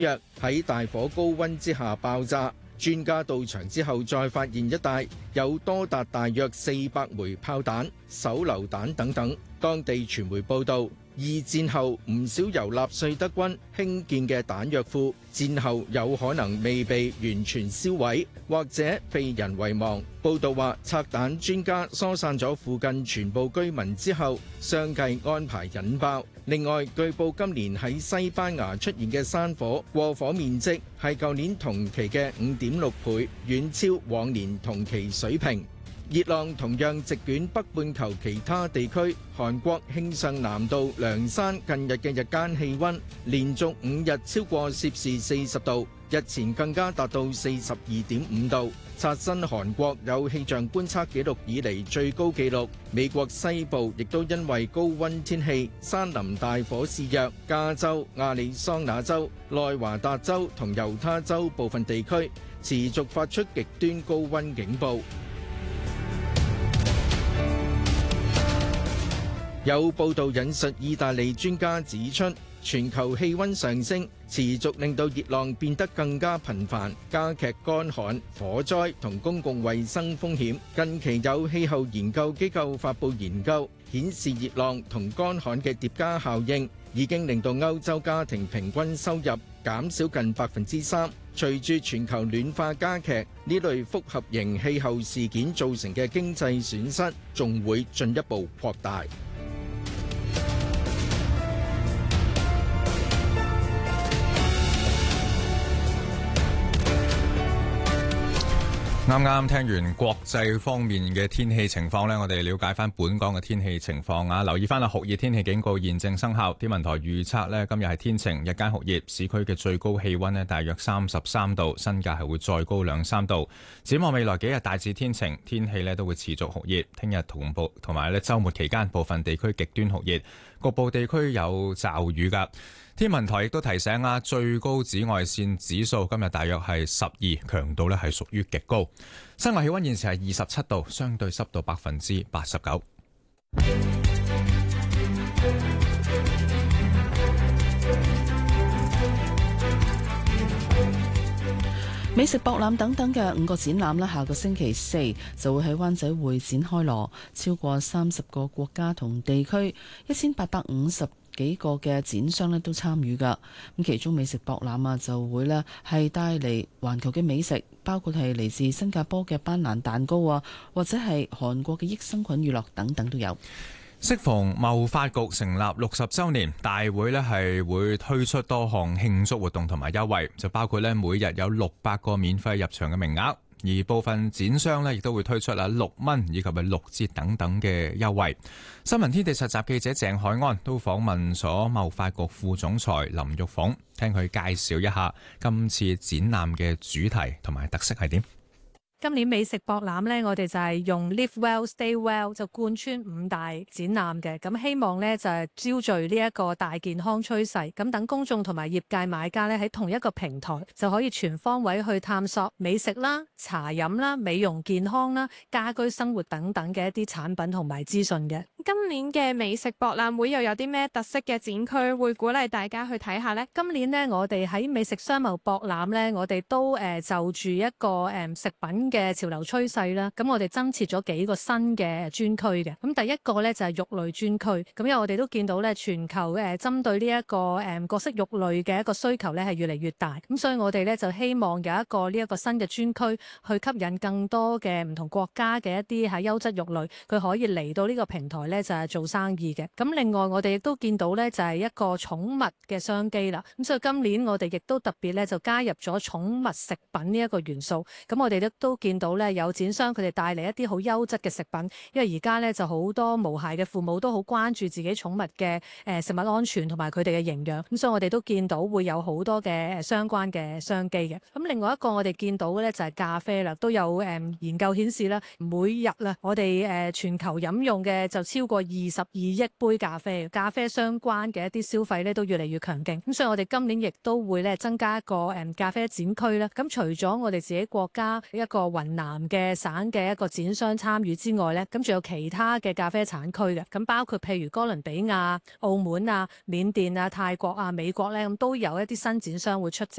藥喺大火高溫之下爆炸。專家到場之後，再發現一帶有多達大約400枚炮彈、手榴彈等等。當地傳媒報道，二戰後唔少由納粹德軍興建嘅彈藥庫，戰後有可能未被完全燒毀，或者被人遺忘。報道話，拆彈專家疏散咗附近全部居民之後，相繼安排引爆。另外，據報今年喺西班牙出現嘅山火，過火面積係舊年同期嘅5.6倍，遠超往年同期水平。熱浪同樣席捲北半球其他地區，韓國慶尚南道涼山近日嘅日間氣溫連續5日超過攝氏40度，日前更加達到42.5度，刷新韓國有氣象觀測記錄以嚟最高紀錄。美國西部亦都因為高溫天氣，山林大火肆虐，加州、亞利桑那州、內華達州同猶他州部分地區持續發出極端高溫警報。有報道引述意大利專家指出，全球氣溫上升持續令到熱浪變得更加頻繁，加劇乾旱、火災同公共衛生風險。近期有氣候研究機構發布研究，顯示熱浪同乾旱嘅疊加效應已經令到歐洲家庭平均收入減少近3%。隨住全球暖化加劇，呢類複合型氣候事件造成嘅經濟損失仲會進一步擴大。 啱啱聽完國際方面嘅天氣情況呢，我哋了解翻本港嘅天氣情況啊！留意翻啦，酷熱天氣警告現正生效。天文台預測呢，今日係天晴，日間酷熱，市區嘅最高氣溫呢大約33度，新界係會再高2-3度。展望未來幾日大致天晴，天氣呢都會持續酷熱。聽日同埋呢週末期間，部分地區極端酷熱，局部地區有驟雨㗎。天文台亦都提醒啊，最高紫外線指數今日大約係12，強度呢係屬於極高。室外氣溫現時係27度，相對濕度89%。 美食博覽等等嘅5個展覽咧，下個星期4就會喺灣仔會展開鑼，超過30個國家同地區，1850幾個嘅展商咧都參與噶。咁其中美食博覽就會咧係帶嚟環球嘅美食，包括係嚟自新加坡嘅班蘭蛋糕啊，或者係韓國嘅益生菌娛樂等等都有。 適逢貿發局成立60週年，大會呢係會推出多項慶祝活動同埋優惠，就包括呢每日有600個免費入場嘅名額。而部分展商呢亦都會推出6蚊以及6折等等嘅優惠。新聞天地實習記者鄭海安都訪問咗貿發局副總裁林玉鳳，聽佢介紹一下今次展覽嘅主題同埋特色係點。 今年美食博覽呢，我哋就係用 Live Well Stay Well 就貫穿5大展覽嘅，咁希望呢，就係招聚呢一個大健康趨勢，咁等公眾同埋業界買家呢，喺同一個平台就可以全方位去探索美食啦、茶飲啦、美容健康啦、家居生活等等嘅一啲產品同埋資訊嘅。 今年嘅美食博覽會又有啲咩特色嘅展區會鼓勵大家去睇下呢？ 今年呢，我哋喺美食商貿博覽呢，我哋都就住一個食品嘅潮流趨勢啦，咁我哋增設咗幾個新嘅專區嘅。咁第一個呢，就係肉類專區，咁因為我哋都見到呢，全球針對呢一個各式肉類嘅一個需求呢係越嚟越大，咁所以我哋呢，就希望有一個呢一個新嘅專區去吸引更多嘅唔同國家嘅一啲係優質肉類，佢可以嚟到呢個平台呢，就係做生意嘅。咁另外我哋亦都見到呢，就係一個寵物嘅商機啦，咁所以今年我哋亦都特別呢，就加入咗寵物食品呢一個元素，咁我哋都見到有展商佢哋帶嚟一啲好優質嘅食品，因為而家咧就好多無孩嘅父母都好關注自己寵物嘅食物安全同埋佢哋嘅營養，咁所以我哋都見到會有好多嘅相關嘅商機嘅。咁另外一個我哋見到嘅咧就係咖啡啦，都有研究顯示啦，每日啦我哋全球飲用嘅就超超過22億杯咖啡，咖啡相關嘅一啲消費咧都越嚟越強勁。咁所以我哋今年亦都會咧增加一個咖啡展區啦。咁除咗我哋自己國家一個雲南嘅省嘅一個展商參與之外咧，咁仲有其他嘅咖啡產區嘅，咁包括譬如哥倫比亞、澳門啊、緬甸啊、泰國啊、美國咧，咁都有一啲新展商會出席。